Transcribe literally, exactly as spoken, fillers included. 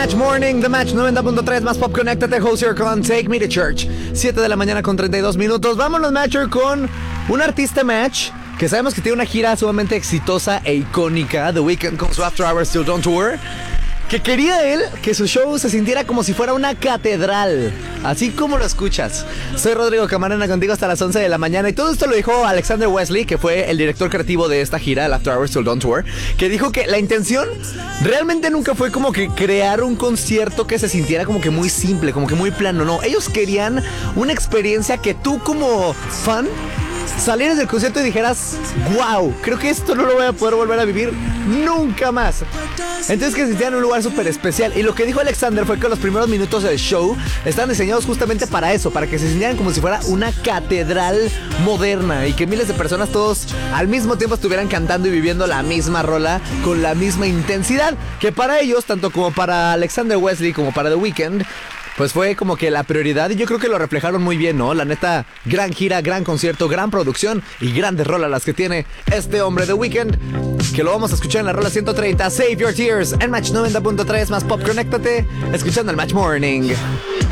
Match Morning, The Match noventa punto tres, más pop, conéctate, host your con Take Me to Church. siete de la mañana con treinta y dos minutos. Vámonos, Matcher, con un artista Match que sabemos que tiene una gira sumamente exitosa e icónica, The Weeknd con su After Hours Still Don't Tour, que quería él que su show se sintiera como si fuera una catedral, así como lo escuchas. Soy Rodrigo Camarena, contigo hasta las once de la mañana, y todo esto lo dijo Alexander Wesley, que fue el director creativo de esta gira, el After Hours Till Dawn Tour, que dijo que la intención realmente nunca fue como que crear un concierto que se sintiera como que muy simple, como que muy plano. No, ellos querían una experiencia que tú como fan salieras del concierto y dijeras: wow, creo que esto no lo voy a poder volver a vivir nunca más. Entonces que se sintieran en un lugar súper especial. Y lo que dijo Alexander fue que los primeros minutos del show están diseñados justamente para eso, para que se sintieran como si fuera una catedral moderna, y que miles de personas todos al mismo tiempo estuvieran cantando y viviendo la misma rola con la misma intensidad, que para ellos, tanto como para Alexander Wesley como para The Weeknd, pues fue como que la prioridad, y yo creo que lo reflejaron muy bien, ¿no? La neta, gran gira, gran concierto, gran producción y grandes rolas las que tiene este hombre, The Weeknd, que lo vamos a escuchar en la rola ciento treinta, Save Your Tears, en Match noventa punto tres, más pop, conéctate, escuchando el Match Morning.